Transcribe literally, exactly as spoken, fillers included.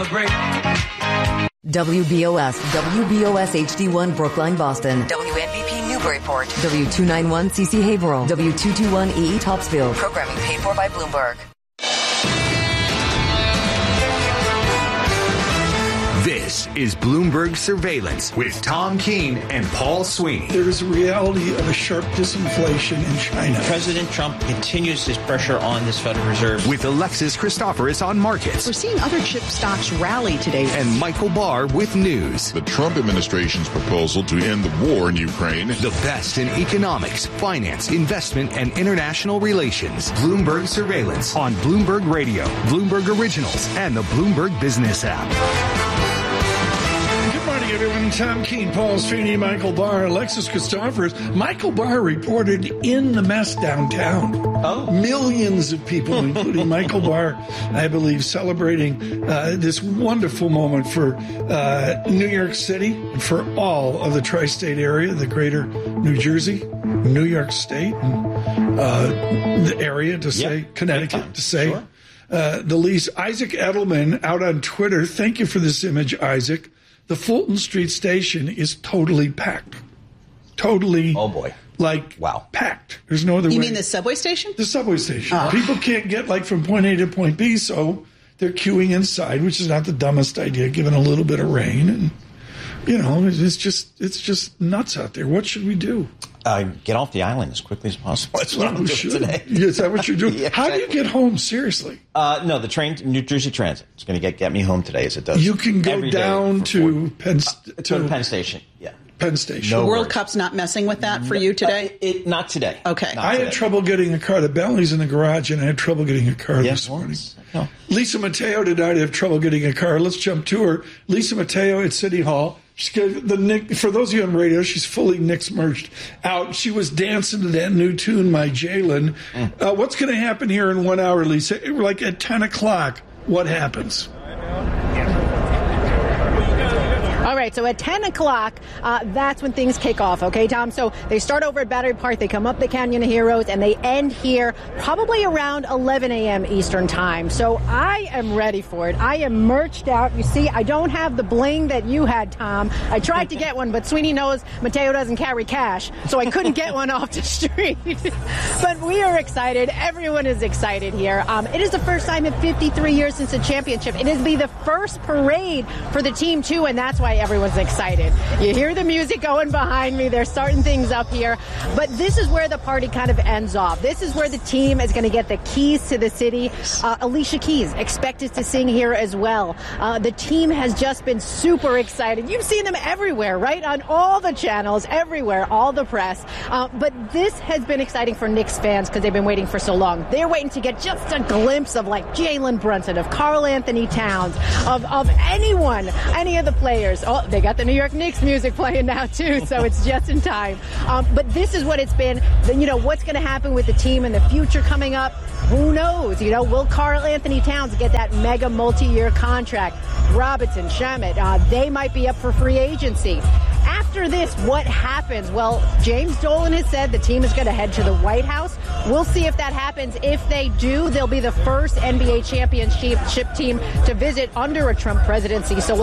celebrate. W B O S, W B O S H D one Brookline, Boston. W N B P Newburyport. W two ninety-one C C Haverhill. W two twenty-one E E Topsfield. Programming paid for by Bloomberg. This is Bloomberg Surveillance with Tom Keene and Paul Sweeney. There is a reality of a sharp disinflation in China. President Trump continues his pressure on this Federal Reserve. With Alexis Christoforous on markets. We're seeing other chip stocks rally today. And Michael Barr with news. The Trump administration's proposal to end the war in Ukraine. The best in economics, finance, investment, and international relations. Bloomberg Surveillance on Bloomberg Radio, Bloomberg Originals, and the Bloomberg Business app. Good morning, everyone. Tom Keene, Paul Sweeney, Michael Barr, Alexis Christoforous. Michael Barr reported in the mess downtown. Oh. Millions of people, including Michael Barr, I believe, celebrating uh, this wonderful moment for uh, New York City and for all of the tri-state area, the greater New Jersey, New York State, and uh, the area to say, yep. Connecticut to say. Sure. Uh, the least. Isaac Edelman out on Twitter. Thank you for this image, Isaac. The Fulton Street station is totally packed. Totally. Oh, boy. Like, wow. Packed. There's no other you way. You mean the subway station? The subway station. Oh. People can't get, like, from point A to point B, so they're queuing inside, which is not the dumbest idea, given a little bit of rain. And, you know, it's just it's just nuts out there. What should we do? Uh, get off the island as quickly as possible. That's what Oh, I'm doing should. today. Is that what you're doing? Yeah, How exactly. do you get home? Seriously. Uh, no, the train, New Jersey Transit, is going to get get me home today as it does. You can go every day down for to four- Penn, uh, to to Penn Station. Yeah. Penn Station. No The World worries. Cup's not messing with that for you today? Uh, it, not today. Okay. Not I today. had trouble getting a car. The Bentley's in the garage, and I had trouble getting a car Yeah, this morning. once. No. Lisa Mateo did not have trouble getting a car. Let's jump to her. Lisa Mateo at City Hall. She's got the Nick. For those of you on radio, she's fully Knicks merged out. She was dancing to that new tune, My Jalen. Mm. Uh, what's going to happen here in one hour, Lisa? Like at ten o'clock, what happens? All right, so at ten o'clock, uh, that's when things kick off, okay, Tom? So they start over at Battery Park, they come up the Canyon of Heroes, and they end here probably around eleven a.m. Eastern Time. So I am ready for it. I am merched out. You see, I don't have the bling that you had, Tom. I tried to get one, but Sweeney knows Mateo doesn't carry cash, so I couldn't get one off the street. But we are excited. Everyone is excited here. Um, it is the first time in fifty-three years since the championship. It is be the first parade for the team, too, and that's why everyone's excited. You hear the music going behind me. They're starting things up here. But this is where the party kind of ends off. This is where the team is going to get the keys to the city. Uh, Alicia Keys expected to sing here as well. Uh, the team has just been super excited. You've seen them everywhere, right? On all the channels, everywhere, all the press. Uh, but this has been exciting for Knicks fans because they've been waiting for so long. They're waiting to get just a glimpse of like Jalen Brunson, of Karl Anthony Towns, of, of anyone, any of the players. Oh, they got the New York Knicks music playing now, too, so it's just in time. Um, but this is what it's been. You know, what's going to happen with the team in the future coming up? Who knows? You know, will Karl Anthony Towns get that mega multi-year contract? Robinson, Shamet, uh, they might be up for free agency. After this, what happens? Well, James Dolan has said the team is going to head to the White House. We'll see if that happens. If they do, they'll be the first N B A championship team to visit under a Trump presidency. So